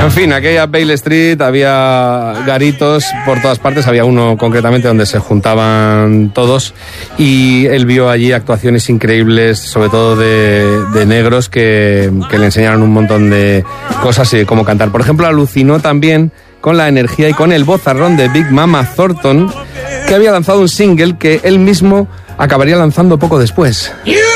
En fin, aquella Bale Street había garitos por todas partes, había uno concretamente donde se juntaban todos y él vio allí actuaciones increíbles, sobre todo de negros que le enseñaron un montón de cosas y cómo cantar. Por ejemplo, alucinó también con la energía y con el vozarrón de Big Mama Thornton, que había lanzado un single que él mismo acabaría lanzando poco después.